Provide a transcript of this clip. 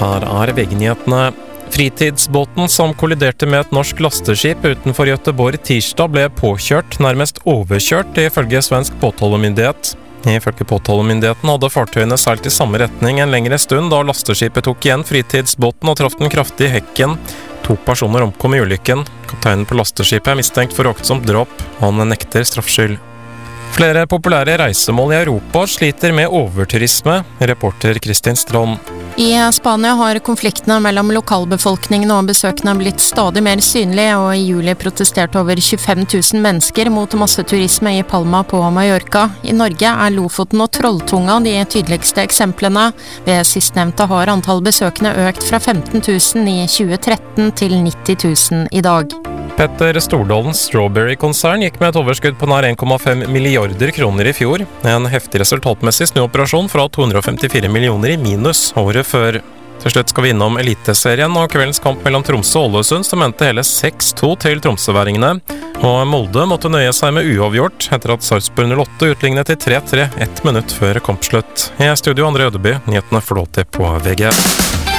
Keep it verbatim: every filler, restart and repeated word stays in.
Her er V G-nyhetene. Fritidsbåten som kolliderte med et norsk lasteskip utenfor Göteborg tirsdag ble påkjørt, nærmest overkjørt, ifølge svensk påtalemyndighet. Ifølge påtalemyndigheten hadde fartøyene seilt i samme retning en lengre stund da lasteskipet tok igjen fritidsbåten og traff den kraftig i hekken. To personer omkom i ulykken. Kapteinen på lasteskipet er mistenkt for aktsomt drap. Han nekter straffskyld. Flere populære reisemål i Europa sliter med overturisme, reporter Kristin Strand. I Spania har konfliktene mellom lokalbefolkningen og besøkende blitt stadig mer synlige, og i juli protesterte over tjuefem tusen mennesker mot masseturisme i Palma på Mallorca. I Norge er Lofoten og Trolltunga de tydeligste eksemplene. Ved sistnevnte har antall besøkende økt fra femten tusen i tjue tretten til nitti tusen i dag. Petter Stordalens Strawberry-konsern gikk med et overskudd på nær en komma fem milliarder kroner i fjor. En heftig resultatmessig snuoperasjon fra to hundre og femtifire millioner i minus året før. Til slutt skal vi innom Eliteserien og kveldens kamp mellom Tromsø og Ålesund, som endte hele seks to til tromsøværingene. Og Molde måtte nøye seg med uavgjort etter at Sarpsborg null åtte utlignet til tre tre ett minutt før kampslutt. I studio André Ødeby, nyhetene får lov til på V G.